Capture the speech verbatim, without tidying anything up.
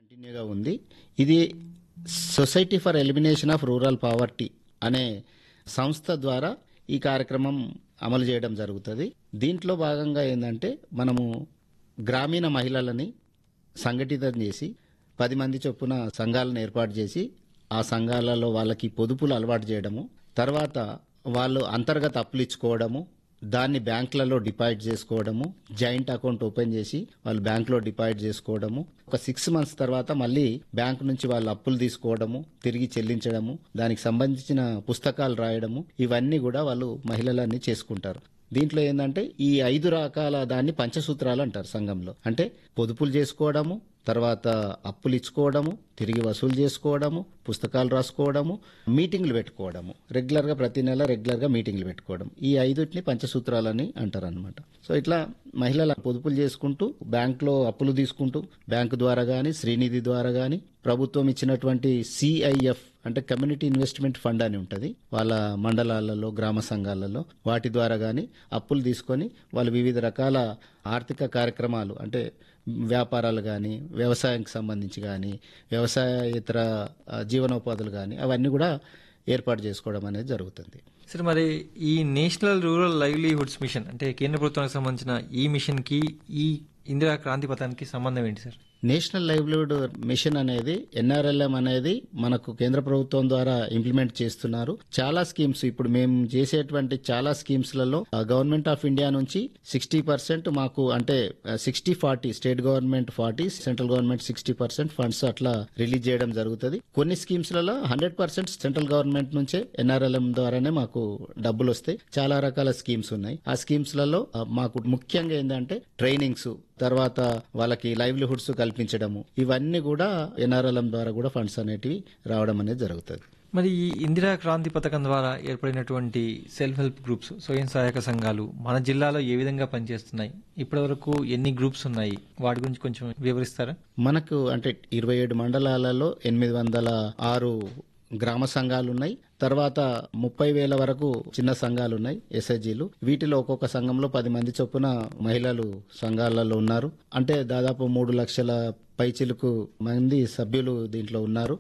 కంటిన్యూగా ఉంది. ఇది society for elimination of rural poverty అనే సంస్థ ద్వారా ఈ కార్యక్రమం అమలు చేయడం జరుగుతుంది. దీంట్లో భాగంగా ఏంటంటే మనము గ్రామీణ మహిళలని సంఘటితం చేసి పది మంది చొప్పున సంఘాలను ఏర్పాటు చేసి ఆ సంఘాలలో వాళ్ళకి పొదుపులు అలవాటు చేయడము, తర్వాత వాళ్ళు అంతర్గత అప్పులు ఇచ్చుకోవడము, దాన్ని బ్యాంకులలో డిపాజిట్ చేసుకోవడము, జాయింట్ అకౌంట్ ఓపెన్ చేసి వాళ్ళు బ్యాంకులో డిపాజిట్ చేసుకోవడము, ఒక సిక్స్ మంత్స్ తర్వాత మళ్ళీ బ్యాంకు నుంచి వాళ్ళు అప్పులు తీసుకోవడము, తిరిగి చెల్లించడము, దానికి సంబంధించిన పుస్తకాలు రాయడము, ఇవన్నీ కూడా వాళ్ళు మహిళలన్నీ చేసుకుంటారు. దీంట్లో ఏంటంటే ఈ ఐదు రకాల దాన్ని పంచసూత్రాలు అంటారు సంఘంలో. అంటే పొదుపులు చేసుకోవడము, తర్వాత అప్పులు ఇచ్చుకోవడము, తిరిగి వసూలు చేసుకోవడము, పుస్తకాలు రాసుకోవడము, మీటింగ్లు పెట్టుకోవడము, రెగ్యులర్గా ప్రతి నెల రెగ్యులర్గా మీటింగ్లు పెట్టుకోవడం, ఈ ఐదుటిని పంచసూత్రాలని అంటారు అనమాట. సో ఇట్లా మహిళల పొదుపులు చేసుకుంటూ బ్యాంకులో అప్పులు తీసుకుంటూ బ్యాంకు ద్వారా కానీ శ్రీనిధి ద్వారా కానీ ప్రభుత్వం ఇచ్చినటువంటి సిఐఎఫ్ అంటే కమ్యూనిటీ ఇన్వెస్ట్మెంట్ ఫండ్ అని ఉంటుంది వాళ్ళ మండలాలలో గ్రామ సంఘాలలో, వాటి ద్వారా కానీ అప్పులు తీసుకొని వాళ్ళు వివిధ రకాల ఆర్థిక కార్యక్రమాలు అంటే వ్యాపారాలు కానీ వ్యవసాయానికి సంబంధించి కానీ వ్యవసాయేతర జీవనోపాధులు కానీ అవన్నీ కూడా ఏర్పాటు చేసుకోవడం అనేది జరుగుతుంది. సార్, మరి ఈ నేషనల్ రూరల్ లైవ్లీహుడ్స్ మిషన్ అంటే కేంద్ర ప్రభుత్వానికి సంబంధించిన ఈ మిషన్ కి ఈ ఇందిరా క్రాంతి పథకానికి సంబంధం ఏంటి సార్? నేషనల్ లైవ్లీహుడ్ మిషన్ అనేది ఎన్ఆర్ఎల్ఎం అనేది మనకు కేంద్ర ప్రభుత్వం ద్వారా ఇంప్లిమెంట్ చేస్తున్నారు. చాలా స్కీమ్స్ ఇప్పుడు మేము చేసేటువంటి చాలా స్కీమ్స్ లలో గవర్నమెంట్ ఆఫ్ ఇండియా నుంచి సిక్స్టీ పర్సెంట్ మాకు అంటే sixty forty state government forty central government sixty percent funds అట్లా రిలీజ్ చేయడం జరుగుతుంది. కొన్ని స్కీమ్స్ లలో హండ్రెడ్ పర్సెంట్ సెంట్రల్ గవర్నమెంట్ నుంచే ఎన్ఆర్ఎల్ఎం ద్వారానే మాకు డబ్బులు వస్తాయి. చాలా రకాల స్కీమ్స్ ఉన్నాయి. ఆ స్కీమ్స్ లలో మాకు ముఖ్యంగా ఏంటంటే ట్రైనింగ్స్, తర్వాత వాళ్ళకి లైవ్లీహుడ్స్ కల్పించడము, ఇవన్నీ కూడా ఎన్ఆర్ఎల్ఎం ద్వారా కూడా ఫండ్స్ అనేటివి రావడం అనేది జరుగుతుంది. మరి ఈ ఇందిరా క్రాంతి పథకం ద్వారా ఏర్పడినటువంటి సెల్ఫ్ హెల్ప్ గ్రూప్స్, స్వయం సహాయక సంఘాలు మన జిల్లాలో ఏ విధంగా పనిచేస్తున్నాయి, ఇప్పటి వరకు ఎన్ని గ్రూప్స్ ఉన్నాయి, వాటి గురించి కొంచెం వివరిస్తారా? మనకు అంటే ఇరవై ఏడు మండలాలలో ఎనిమిది వందల ఆరు గ్రామ సంఘాలు ఉన్నాయి. తర్వాత ముప్పై వేల వరకు చిన్న సంఘాలు ఉన్నాయి, ఎస్ఐజీలు. వీటిలో ఒక్కొక్క సంఘంలో పది మంది చొప్పున మహిళలు సంఘాలలో ఉన్నారు. అంటే దాదాపు మూడు లక్షల పైచిలుకు మంది సభ్యులు దీంట్లో ఉన్నారు.